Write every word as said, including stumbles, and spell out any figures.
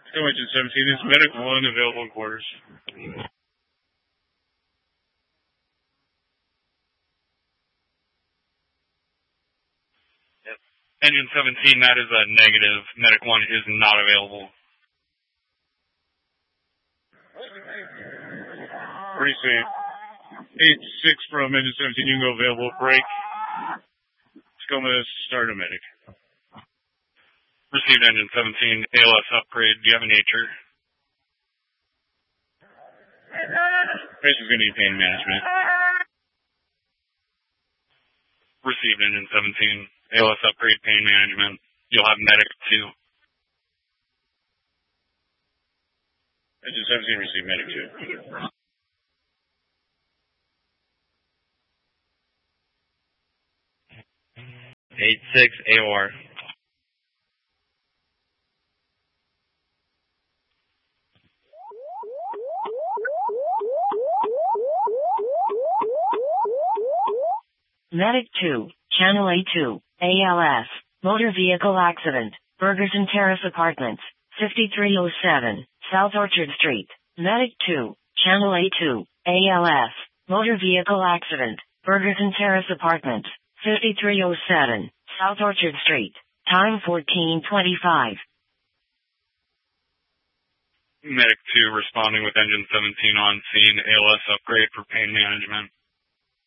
So Engine seventeen is Medic one available in quarters. Yep. Engine seventeen, that is a negative. Medic one is not available. Receive. eight six from Engine seventeen, you can go available. Break. Tacoma, start a medic. Received Engine seventeen, A L S upgrade. Do you have a nature? Base is going to need pain management. Received Engine seventeen, A L S upgrade, pain management. You'll have medic two. Engine seventeen, receive medic two. eight six A O R. Medic two, Channel A two, A L S, motor vehicle accident, Burgers and Terrace Apartments, fifty-three oh seven, South Orchard Street. Medic two, Channel A two, A L S, motor vehicle accident, Burgers and Terrace Apartments, fifty-three oh seven, South Orchard Street. Time fourteen twenty-five. Medic two responding with Engine seventeen on scene, A L S upgrade for pain management.